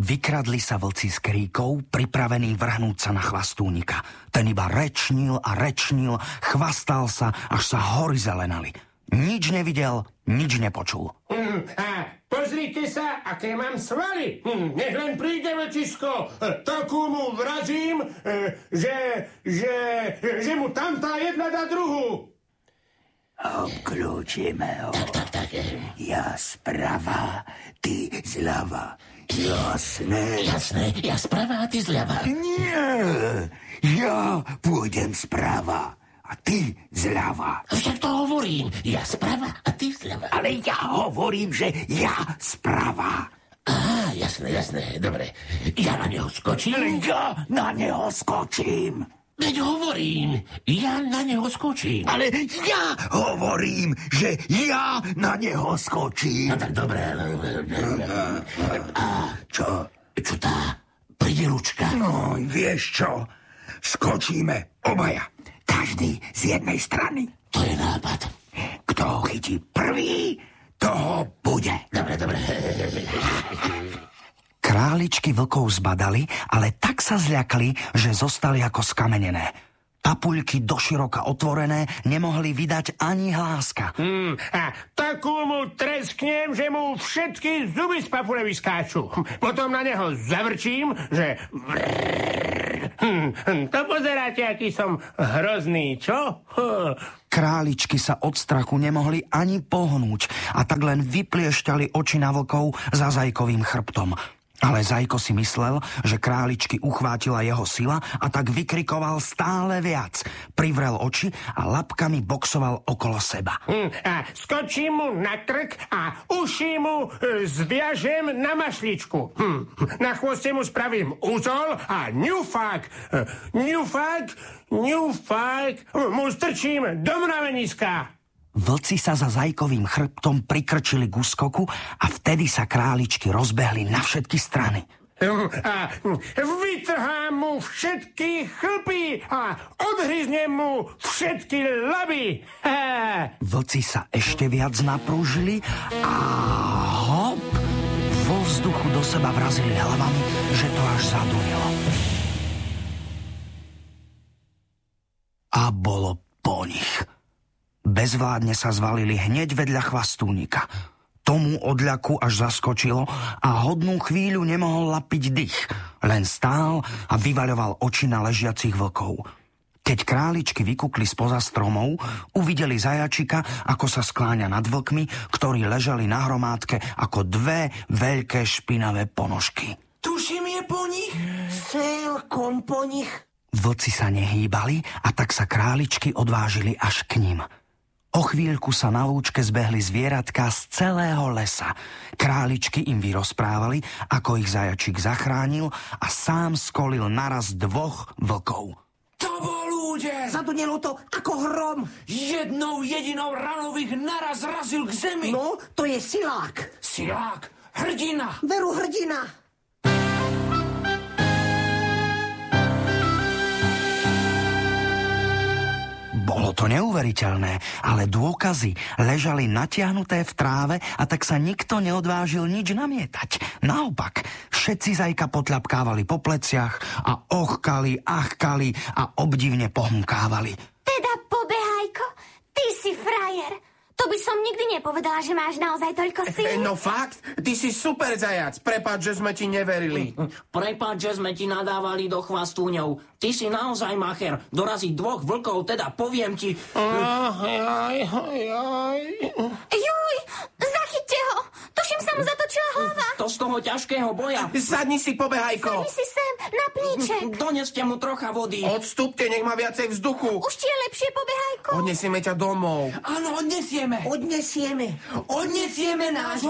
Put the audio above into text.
Vykradli sa vlci z kríkov, pripravení vrhnúť sa na chvastúnika. Ten iba rečnil a rečnil, chvastal sa, až sa hory zelenali. Nič nevidel, nič nepočul. Pozrite sa, aké mám svaly. Nech len príde vlčisko. Takú mu vrazím, že mu tamtá jedna dá druhú. Obklúčime ho. Tak. Ja sprava, ty zľava. Jasné, ja sprava a ty zľava. Nie, ja pôjdem sprava a ty zľava. Však to hovorím, ja sprava a ty zľava. Ale ja hovorím, že ja sprava. Á, jasné, dobre. Ja na neho skočím. Ja na neho skočím. Veď hovorím, ja na neho skočím. Ale ja hovorím, že ja na neho skočím. No tak dobre. A čo? Čo tá pridelučka? No, vieš čo? Skočíme obaja. Každý z jednej strany. To je nápad. Kto ho chytí prvý, toho bude. Dobre. Králičky vlkov zbadali, ale tak sa zľakli, že zostali ako skamenené. Papuľky doširoka otvorené nemohli vydať ani hláska. A takú mu tresknem, že mu všetky zuby z papule vyskáču. Potom na neho zavrčím, že... To pozeráte, aký som hrozný, čo? Králičky sa od strachu nemohli ani pohnúť a tak len vypliešťali oči na vlkov za zajkovým chrbtom. Ale Zajko si myslel, že králičky uchvátila jeho sila a tak vykrikoval stále viac. Privrel oči a labkami boxoval okolo seba. A skočím mu na krk a uši mu zviažem na mašličku. Na chvoste mu spravím úzol a ňufák mu strčím do mraveniska. Vlci sa za Zajkovým chrbtom prikrčili k úskoku a vtedy sa králičky rozbehli na všetky strany. A vytrhám mu všetky chlpy a odhryznem mu všetky laby. Vlci sa ešte viac napružili a hop, vo vzduchu do seba vrazili hlavami, že to až zadunilo. A bolo po nich. Bezvládne sa zvalili hneď vedľa chvastúnika. Tomu od ľaku až zaskočilo a hodnú chvíľu nemohol lapiť dých. Len stál a vyvaľoval oči na ležiacich vlkov. Keď králičky vykukli spoza stromov, uvideli zajačika, ako sa skláňa nad vlkmi, ktorí ležali na hromádke ako dve veľké špinavé ponožky. Tuším, je po nich. Celkom po nich. Vlci sa nehýbali a tak sa králičky odvážili až k ním. O chvíľku sa na lúčke zbehli zvieratka z celého lesa. Králičky im vyrozprávali, ako ich zajačik zachránil a sám skolil naraz 2 vlkov. To bol úder! Zadunelo to ako hrom. Jednou jedinou ranou ich naraz razil k zemi. No, to je silák. Silák, hrdina. Veru hrdina. Bolo to neuveriteľné, ale dôkazy ležali natiahnuté v tráve a tak sa nikto neodvážil nič namietať. Naopak, všetci Zajka potľapkávali po pleciach a ochkali, achkali a obdivne pohmkávali. Teda pobehajko, ty si frajer. To by som nikdy nepovedala, že máš naozaj toľko síl. No fakt, ty si super zajac. Prepáč, že sme ti neverili. Prepáč, že sme ti nadávali do chvastúňov. Ty si naozaj macher. Doraziť 2 vlkov, teda poviem ti... Juj, zachyťte ho. Tuším, sa mu zatočila hlava. To z toho ťažkého boja. Sadni si, pobehajko. Sadni si sem, na plíček. Doneste mu trocha vody. Odstúpte, nech má viacej vzduchu. Už ti je lepšie, pobehajko. Odnesieme ťa domov. Áno, odnesieme. Odnesieme nášho